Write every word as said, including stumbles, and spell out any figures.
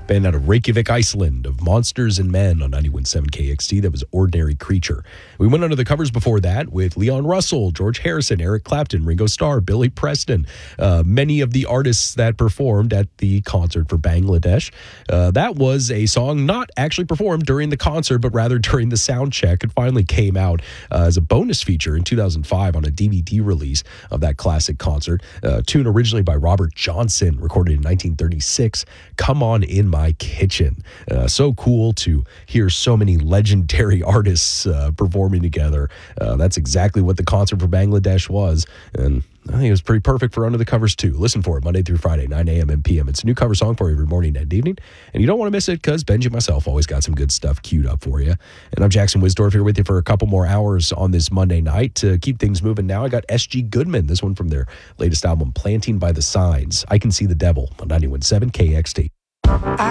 band out of Reykjavik, Iceland, of Monsters and Men on ninety-one point seven K X T. That was Ordinary Creature. We went under the covers before that with Leon Russell, George Harrison, Eric Clapton, Ringo Starr, Billy Preston, uh, many of the artists that performed at the concert for Bangladesh. Uh, that was a song not actually performed during the concert, but rather during the sound check. It finally came out uh, as a bonus feature in two thousand five on a D V D release of that classic concert. Uh, tune originally by Robert Johnson, recorded in nineteen thirty-six, Come On In My Kitchen. Uh, so cool to hear so many legendary artists uh, performing together. Uh, that's exactly what the concert for Bangladesh was, and I think it was pretty perfect for Under the Covers too. Listen for it Monday through Friday, nine a.m. and p m. It's a new cover song for every morning and evening, and you don't want to miss it because Benji and myself always got some good stuff queued up for you. And I'm Jackson Wisdorf here with you for a couple more hours on this Monday night. To keep things moving now, I got S G Goodman, this one from their latest album, Planting by the Signs. I Can See the Devil on ninety-one point seven K X T.